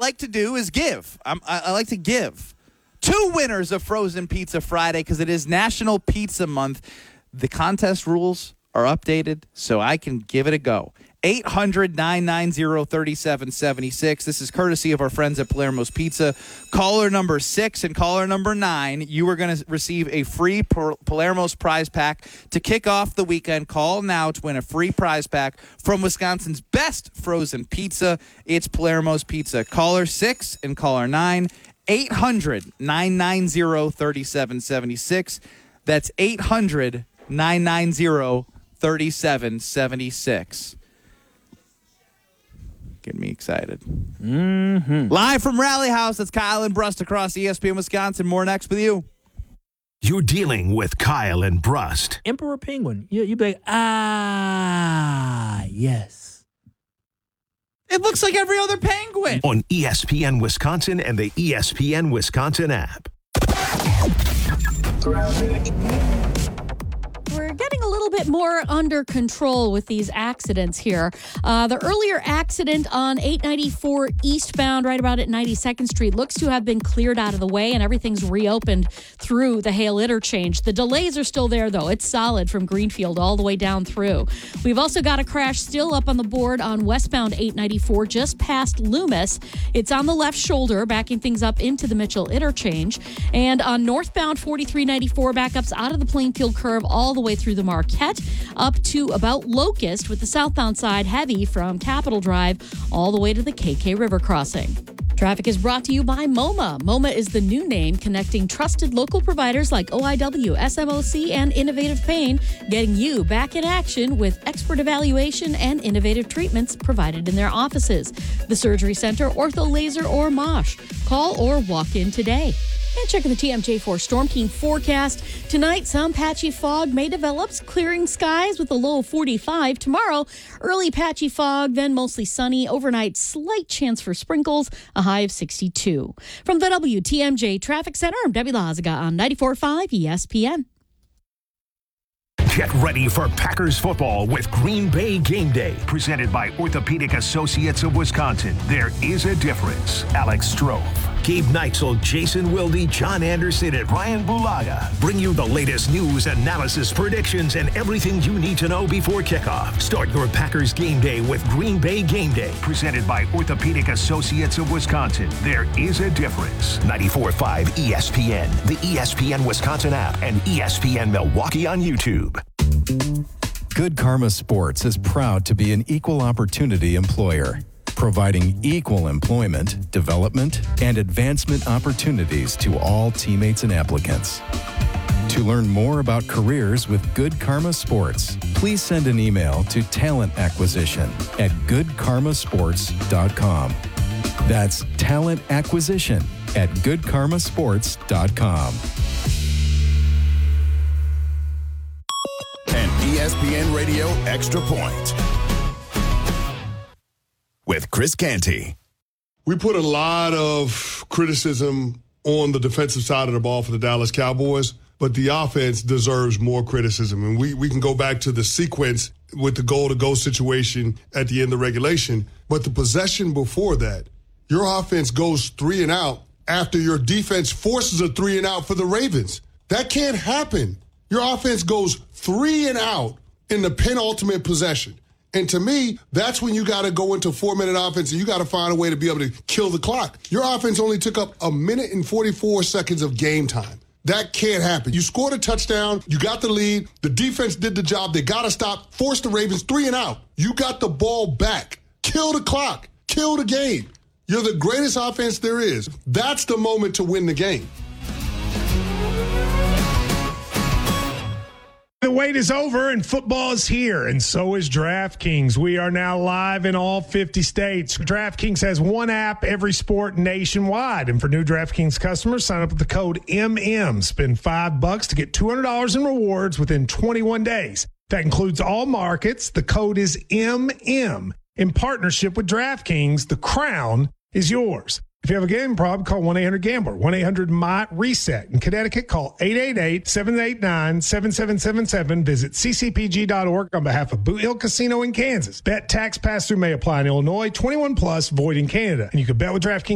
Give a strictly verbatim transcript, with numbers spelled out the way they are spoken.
like to do is give. I'm, I, I like to give. Two winners of Frozen Pizza Friday because it is National Pizza Month. The contest rules are updated, so I can give it a go. eight hundred, nine nine zero, three seven seven six. This is courtesy of our friends at Palermo's Pizza. Caller number six and caller number nine, you are going to receive a free Palermo's prize pack to kick off the weekend. Call now to win a free prize pack from Wisconsin's best frozen pizza. It's Palermo's Pizza. Caller six and caller nine, eight hundred, nine nine zero, three seven seven six. That's eight hundred, nine nine zero, three seven seven six. Getting me excited. Mm-hmm. Live from Rally House, that's Kyle and Brust across E S P N Wisconsin. More next with you. You're dealing with Kyle and Brust. Emperor Penguin. You, you'd be like, ah, yes. It looks like every other penguin. On E S P N Wisconsin and the E S P N Wisconsin app. We're getting a little bit more under control with these accidents here. Uh, the earlier accident on eight ninety-four eastbound, right about at ninety-second Street, looks to have been cleared out of the way, and everything's reopened through the Hale interchange. The delays are still there, though. It's solid from Greenfield all the way down through. We've also got a crash still up on the board on westbound eight ninety-four, just past Loomis. It's on the left shoulder, backing things up into the Mitchell interchange. And on northbound forty-three ninety-four, backups out of the Plainfield curve all the way through the Marquette up to about Locust, with the southbound side heavy from Capitol Drive all the way to the K K River crossing. Traffic is brought to you by MoMA. MoMA is the new name connecting trusted local providers like O I W, S M O C, and Innovative Pain, getting you back in action with expert evaluation and innovative treatments provided in their offices. The Surgery Center, Ortho Laser, or Mosh. Call or walk in today. And checking the T M J four Storm Team forecast. Tonight, some patchy fog may develop, clearing skies with a low of forty-five. Tomorrow, early patchy fog, then mostly sunny. Overnight, slight chance for sprinkles, a high of sixty-two. From the W T M J Traffic Center, I'm Debbie Lazaga on ninety-four point five E S P N. Get ready for Packers football with Green Bay Game Day, presented by Orthopedic Associates of Wisconsin. There is a difference. Alex Stroh, Gabe Neitzel, Jason Wilde, John Anderson, and Ryan Bulaga bring you the latest news, analysis, predictions, and everything you need to know before kickoff. Start your Packers Game Day with Green Bay Game Day, presented by Orthopedic Associates of Wisconsin. There is a difference. ninety-four point five E S P N, the E S P N Wisconsin app, and E S P N Milwaukee on YouTube. Good Karma Sports is proud to be an equal opportunity employer, providing equal employment, development, and advancement opportunities to all teammates and applicants. To learn more about careers with Good Karma Sports, please send an email to talent acquisition at good karma sports dot com. That's talent acquisition at good karma sports dot com. An E S P N Radio Extra Point with Chris Canty. We put a lot of criticism on the defensive side of the ball for the Dallas Cowboys, but the offense deserves more criticism. And we, we can go back to the sequence with the goal-to-go situation at the end of regulation, but the possession before that, your offense goes three and out after your defense forces a three and out for the Ravens. That can't happen. Your offense goes three and out in the penultimate possession. And to me, that's when you got to go into four-minute offense and you got to find a way to be able to kill the clock. Your offense only took up a minute and forty-four seconds of game time. That can't happen. You scored a touchdown. You got the lead. The defense did the job. They got to stop. Force the Ravens three and out. You got the ball back. Kill the clock. Kill the game. You're the greatest offense there is. That's the moment to win the game. The wait is over and football is here, and so is DraftKings. We are now live in all fifty states. DraftKings has one app, every sport nationwide. And for new DraftKings customers, sign up with the code M M. Spend five bucks to get two hundred dollars in rewards within twenty-one days. That includes all markets. The code is M M. In partnership with DraftKings, the crown is yours. If you have a gambling problem, call one eight hundred gambler, one eight hundred M Y reset. In Connecticut, call eight eight eight, seven eight nine, seven seven seven seven. Visit c c p g dot org on behalf of Boot Hill Casino in Kansas. Bet tax pass-through may apply in Illinois. twenty-one plus, void in Canada. And you can bet with DraftKings